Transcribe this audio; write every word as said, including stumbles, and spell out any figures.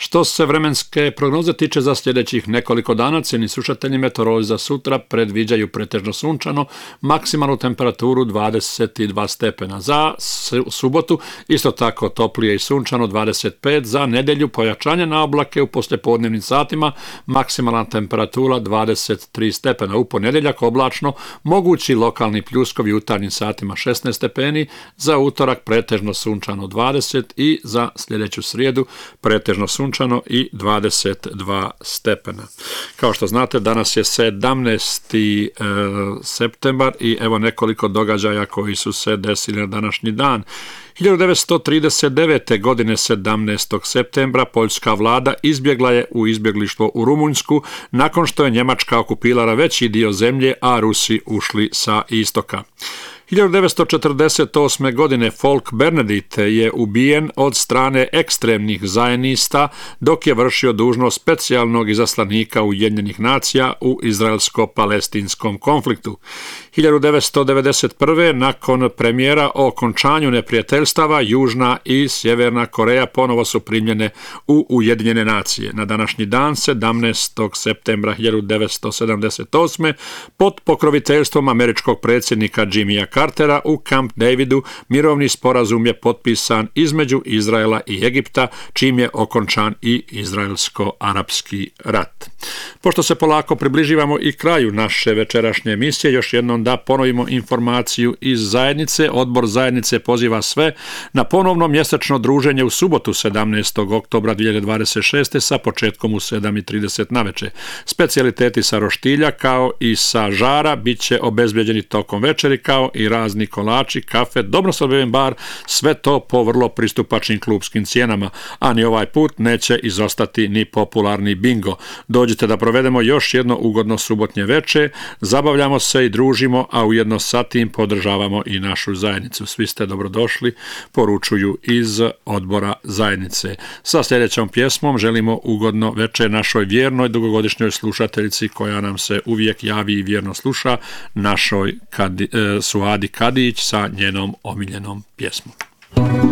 Što se vremenske prognoze tiče za sljedećih nekoliko dana, cijenjeni slušatelji, meteorolozi za sutra predviđaju pretežno sunčano, maksimalnu temperaturu dvadeset dva stepena. Za subotu isto tako toplije i sunčano dvadeset pet, za nedjelju pojačanje na oblake u poslijepodnevnim satima, maksimalna temperatura dvadeset tri stepena. U ponedjeljak oblačno, mogući lokalni pljuskovi u jutarnjim satima šesnaest stepeni, za utorak pretežno sunčano dvadeset i za sljedeću srijedu pretežno sunčano i dvadeset dva stepena. Kao što znate, danas je sedamnaesti septembar i evo nekoliko događaja koji su se desili na današnji dan. hiljadu devetsto trideset devete. godine sedamnaestog septembra poljska vlada izbjegla je u izbjeglištvo u Rumunjsku nakon što je Njemačka okupirala veći dio zemlje, a Rusi ušli sa istoka. hiljadu devetsto četrdeset osme. godine Folk Bernadette je ubijen od strane ekstremnih zajenista dok je vršio dužnost specijalnog izaslanika Ujedinjenih nacija u izraelsko-palestinskom konfliktu. hiljadu devetsto devedeset prve. nakon premijera o okončanju neprijateljstava, Južna i Sjeverna Koreja ponovo su primljene u Ujedinjene nacije. Na današnji dan, sedamnaestog septembra hiljadu devetsto sedamdeset osme. pod pokroviteljstvom američkog predsjednika Jimmya Cartera u Camp Davidu mirovni sporazum je potpisan između Izraela i Egipta, čim je okončan i izraelsko-arapski rat. Pošto se polako približivamo i kraju naše večerašnje emisije, još jednom da ponovimo informaciju iz zajednice. Odbor zajednice poziva sve na ponovno mjesečno druženje u subotu sedamnaestog oktobra dvije hiljade dvadeset šeste. sa početkom u sedam i trideset navečer. Specijaliteti sa roštilja kao i sa žara bit će obezbeđeni tokom večeri, kao i razni kolači, kafe, dobro sorbiven bar, sve to po vrlo pristupačnim klupskim cijenama, a ni ovaj put neće izostati ni popularni bingo. Dođite da provedemo još jedno ugodno subotnje večer, zabavljamo se i družimo, a ujedno sa tim podržavamo i našu zajednicu. Svi ste dobrodošli, poručuju iz odbora zajednice. Sa sljedećom pjesmom želimo ugodno večer našoj vjernoj dugogodišnjoj slušateljici koja nam se uvijek javi i vjerno sluša, našoj Kadi, e, Suadi Kadić sa njenom omiljenom pjesmom.